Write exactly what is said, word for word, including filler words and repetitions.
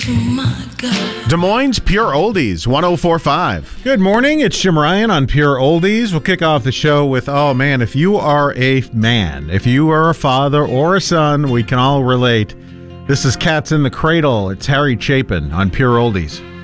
Oh my God. Des Moines Pure Oldies, one oh four point five. Good morning. It's Jim Ryan on Pure Oldies. We'll kick off the show with, oh man, if you are a man, if you are a father or a son, we can all relate. This is Cats in the Cradle. It's Harry Chapin on Pure Oldies.